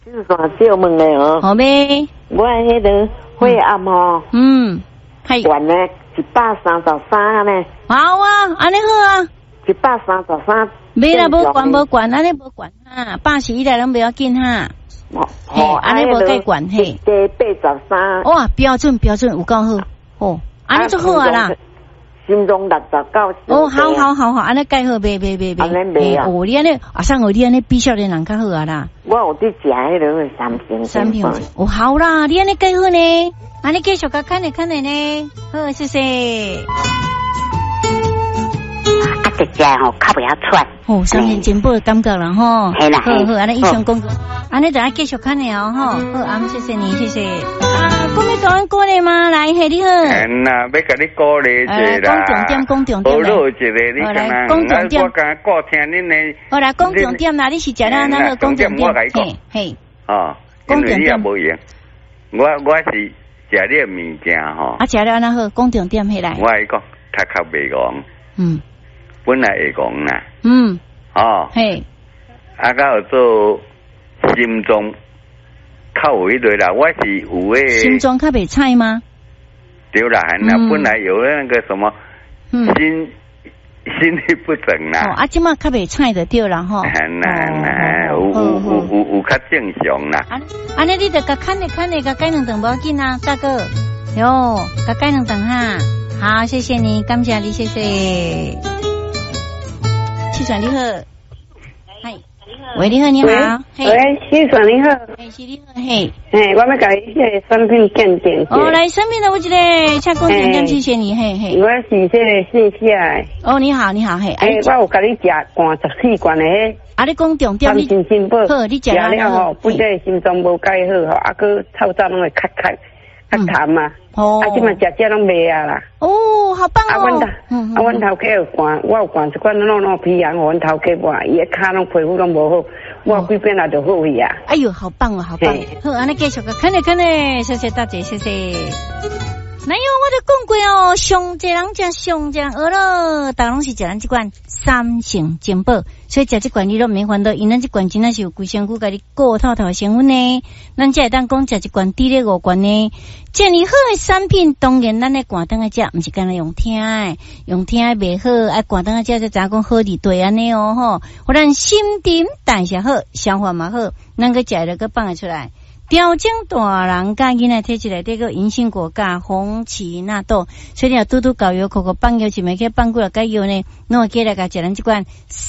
就是说小问的哦。 好呗。 我迄个血压吼， 系悬呢133呢。 好啊，安尼好啊。 133。 没啦，无悬，安尼无悬哈，80以内拢不要紧哈。嘿，安尼无介悬嘿。 83。 哇，标准有够好哦，安尼就好啊啦。 心中69。 哦，好，安尼介好，别。 安尼别啊。 哦，你安尼啊，上你安尼比少年人较好啊啦。 我有伫食迄个三片。 哦，好啦，你安尼介好呢，安尼继续甲看咧呢，好，谢谢。 食食吼，较不要喘。 哦，三片进步的感觉啦吼。 系啦， 好，安尼以上工作，安尼等下继续看了哦吼。好，谢谢你，谢谢。啊，讲要甲阮鼓励吗？来，嘿，你好。 要甲你鼓励一下啦。 讲重点好录一个，你讲我讲顾听恁的。 好啦，讲重点啦，你是食了那个讲重点。嘿。 哦，因为你也无用，我是食你的物件吼。 啊，食了那好，讲重点起来。 我来讲，较袂戆。本来会戆啦。嘿。啊，到有做心脏较有迄类啦，我是有诶。 心脏较袂菜吗？ 对啦，本来有那个什么心律不整啦。 啊，即马较袂菜就对啦吼。 有较正常啦。 安尼你着甲看咧，甲改两顿无要紧啊，大哥。哟，甲改两顿哈。好，谢谢你，感谢你，谢谢。气喘你好，嗨，喂，你好，你好， 喂，气喘你好， 是你好，嘿， 我要甲你这产品鉴定。 哦，来，产品的我一个，请讲点点，谢谢你，嘿。 我是这个姓夏的。 哦，你好，嘿。 我有甲你食灌14罐的。 啊，你讲重点， 你心宝， 好，你食了吼，本来心脏无介好吼，啊，佮透早拢会较痰嘛。哦，啊，即嘛食拢袂啊啦。 哦，好棒哦！ 阮头家有灌，我有灌一罐弄皮羊，阮头家灌，伊个骹拢皮肤拢无好，我几遍也就好去啊。 哎呦，好棒哦，好棒！好，安尼继续个看咧，谢谢大姐，谢谢。哪有我都讲过哦，上一人食上一人学咯，大拢是食咱这罐3成精宝，所以食这罐你都免烦恼，因咱这罐真的是有规身躯甲你顾透透成分呢。咱才会当讲食一罐低咧5罐呢，这样好的产品，当然咱咧挂灯啊食，毋是干那用听的袂好，爱挂灯啊食就咋讲好伫对安尼哦吼，互咱心情代谢好，消化嘛好，咱个食了个放得出来。调整大人甲囡仔摕起来，这个银杏果甲红荠纳豆，所以你要拄搞药，口放药，就袂去放过来解药呢。那我起来甲食咱这罐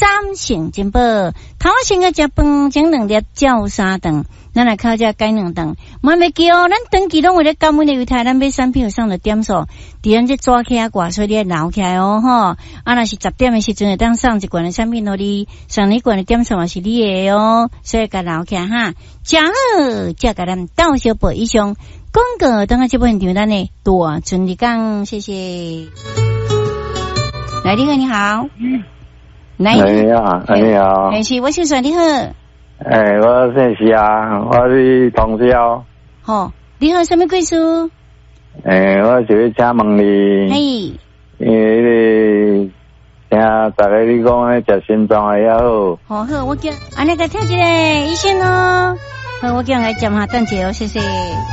3成精宝，头先个食饭前2粒，照3顿，咱来靠这改2顿。莫袂记哦，咱长期拢为了感恩的犹太，咱买产品有上的点数，伫咱这抓起来挂，所以你要留起来哦吼。啊，若是10点的时阵，会当上一罐的产品互你，上一罐的点数也是你的哦，所以甲留起来哈。食好，再甲咱到小报以上广告，等下这部分场咱的大顺利讲，谢谢。来，你好，你好。来， 你好， 是我姓孙，你好。 我姓夏，我是通宵。 好，你好，什么贵事？ 我就是请问你，因为听大家你讲咧食心脏的也好。 好，我叫安尼个听一个医生哦。好，我叫来讲下等姐哦，谢谢。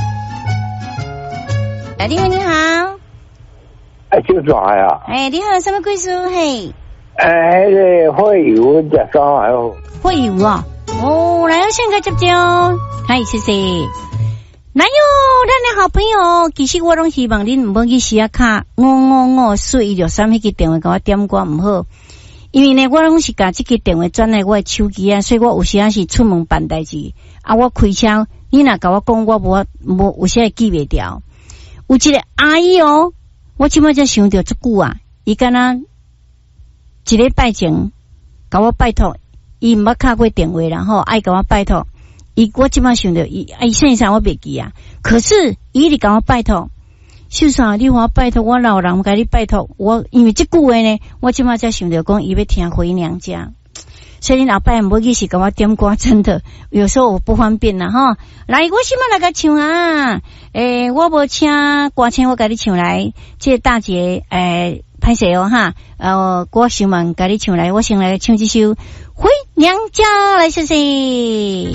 来，你好，你好。 就是呀。 你好，什么贵事？嘿。 那个会油食啥还好？ 会油啊？哦，来，我先个接哦。嗨，谢谢。哪有咱的好朋友？其实我拢希望恁唔好去写卡，555水163迄个电话甲我点歌唔好，因为呢，我拢是甲这个电话转来我的手机啊，所以我有时啊是出门办代志啊，我开车，你若甲我讲，我无有时会记袂掉。有一个阿姨哦，我即摆才想到这久啊，伊敢若一礼拜前甲我拜托，伊毋捌敲过电话啦吼，爱甲我拜托。我即摆想到伊现在我袂记啊，可是伊直甲我拜托，秀嫂，你我拜托我老人甲你拜托我，因为这句话呢，我即摆才想到讲伊要听回娘家，所以你老爸唔好意思甲我点歌，真的有时候我不方便啦哈。来，我先来个唱啊，我无请歌星，我甲你唱来，这大姐歹势哦哈，我想问甲你唱来，我先来唱这首回娘家来，谢谢。